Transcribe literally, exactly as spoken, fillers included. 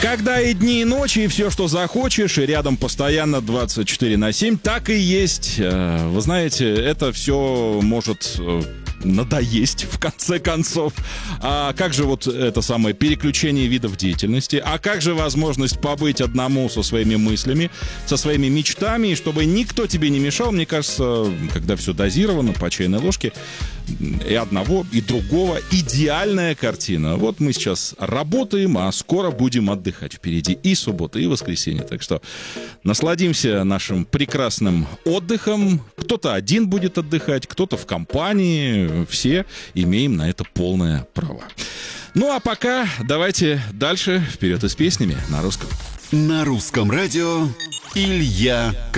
Когда и дни, и ночи, и все, что захочешь, и рядом постоянно двадцать четыре на семь, так и есть. Вы знаете, это все может надоесть в конце концов. А как же вот это самое переключение видов деятельности? А как же возможность побыть одному со своими мыслями, со своими мечтами, и чтобы никто тебе не мешал? Мне кажется, когда все дозировано по чайной ложке, и одного, и другого идеальная картина. Вот мы сейчас работаем, а скоро будем отдыхать. Впереди и суббота, и воскресенье. Так что насладимся нашим прекрасным отдыхом. Кто-то один будет отдыхать, кто-то в компании. Все имеем на это полное право. Ну а пока давайте дальше вперед и с песнями на русском. На русском радио Илья